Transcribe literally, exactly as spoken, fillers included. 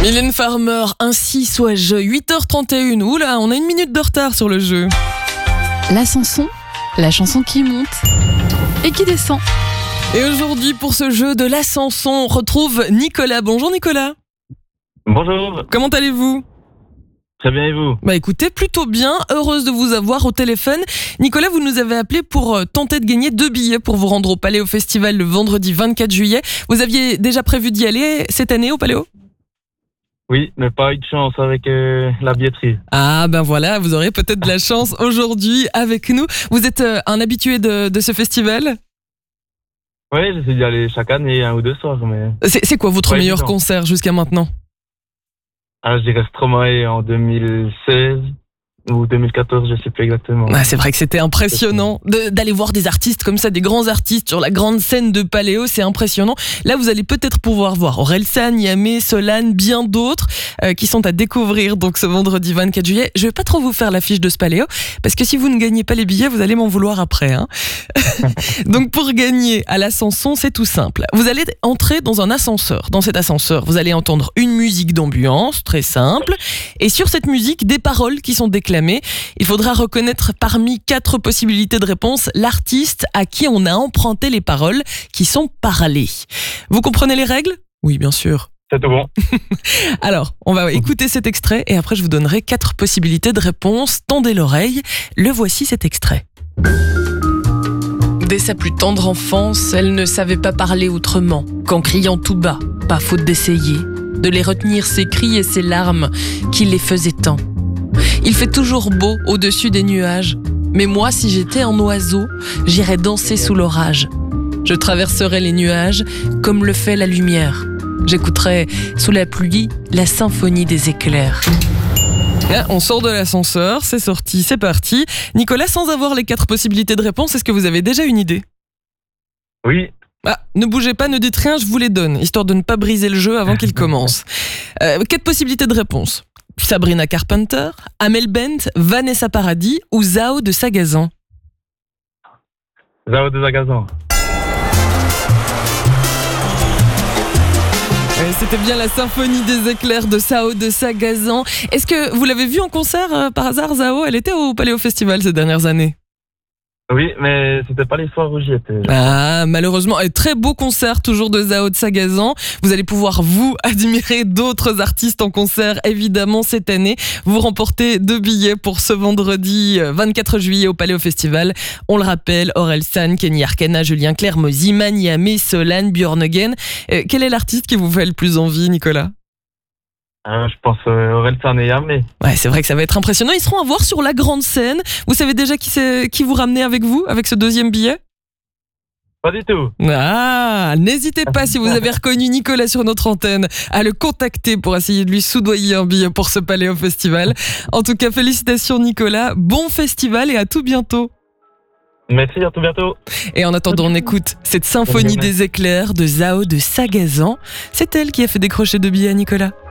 Mylène Farmer, ainsi sois-je, huit heures trente et une. Oula, on a une minute de retard sur le jeu. La chanson, la chanson qui monte et qui descend. Et aujourd'hui, pour ce jeu de la chanson, on retrouve Nicolas. Bonjour Nicolas. Bonjour. Comment allez-vous ? Très bien, et vous ? Bah écoutez, plutôt bien, heureuse de vous avoir au téléphone. Nicolas, vous nous avez appelé pour tenter de gagner deux billets pour vous rendre au Paléo Festival le vendredi vingt-quatre juillet. Vous aviez déjà prévu d'y aller cette année au Paléo ? Oui, mais pas eu de chance avec euh, la billetterie. Ah ben voilà, vous aurez peut-être de la chance aujourd'hui avec nous. Vous êtes euh, un habitué de, de ce festival ? Oui, j'essaie d'y aller chaque année, un ou deux soirs, mais... C'est, c'est quoi votre Ouais, meilleur évident. concert jusqu'à maintenant ? Ah, je dirais Stromae en deux mille seize ou deux mille quatorze, je sais plus exactement. Ah, c'est vrai que c'était impressionnant de, d'aller voir des artistes comme ça, des grands artistes sur la grande scène de Paléo, c'est impressionnant. Là, vous allez peut-être pouvoir voir Orelsan, Yamé, Solane, bien d'autres euh, qui sont à découvrir donc ce vendredi vingt-quatre juillet. Je vais pas trop vous faire la fiche de ce Paléo parce que si vous ne gagnez pas les billets, vous allez m'en vouloir après. Hein. Donc pour gagner à la chanson, c'est tout simple. Vous allez entrer dans un ascenseur. Dans cet ascenseur, vous allez entendre une musique d'ambiance, très simple. Et sur cette musique, des paroles qui sont déclamées. Il faudra reconnaître parmi quatre possibilités de réponse l'artiste à qui on a emprunté les paroles qui sont parlées. Vous comprenez les règles ? Oui, bien sûr. C'est tout bon. Alors, on va écouter cet extrait et après je vous donnerai quatre possibilités de réponse. Tendez l'oreille. Le voici cet extrait. Dès sa plus tendre enfance, elle ne savait pas parler autrement qu'en criant tout bas. Pas faute d'essayer de les retenir ses cris et ses larmes qui les faisaient tant. Il fait toujours beau au-dessus des nuages, mais moi, si j'étais un oiseau, j'irais danser sous l'orage. Je traverserais les nuages comme le fait la lumière. J'écouterais sous la pluie la symphonie des éclairs. Là, on sort de l'ascenseur, c'est sorti, c'est parti. Nicolas, sans avoir les quatre possibilités de réponse, est-ce que vous avez déjà une idée ? Oui. Ah, ne bougez pas, ne dites rien, je vous les donne, histoire de ne pas briser le jeu avant qu'il commence. Euh, quatre possibilités de réponse. Sabrina Carpenter, Amel Bent, Vanessa Paradis ou Zao de Sagazan. Zao de Sagazan. Ouais, c'était bien la symphonie des éclairs de Zao de Sagazan. Est-ce que vous l'avez vue en concert euh, par hasard, Zao ? Elle était au Paléo Festival ces dernières années. Oui, mais c'était pas les soirs où j'y étais. Ah, malheureusement, un très beau concert toujours de Zao de Sagazan. Vous allez pouvoir, vous, admirer d'autres artistes en concert, évidemment, cette année. Vous remportez deux billets pour ce vendredi vingt-quatre juillet au Paléo Festival. On le rappelle, Orelsan, Kenny Arcana, Julien Clerc, Mozy, Yamé, Solane, Björnegen. Euh, quel est l'artiste qui vous fait le plus envie, Nicolas ? Euh, je pense euh, Orelsan et Yamé. Ouais, c'est vrai que ça va être impressionnant. Ils seront à voir sur la grande scène. Vous savez déjà qui, c'est, qui vous ramenez avec vous, avec ce deuxième billet ? Pas du tout. Ah, n'hésitez pas, si vous avez reconnu Nicolas sur notre antenne, à le contacter pour essayer de lui soudoyer un billet pour ce Paléo Festival. En tout cas, félicitations Nicolas, bon festival et à tout bientôt. Merci, à tout bientôt. Et en attendant, on écoute cette symphonie des éclairs de Zao de Sagazan. C'est elle qui a fait décrocher deux billets à Nicolas.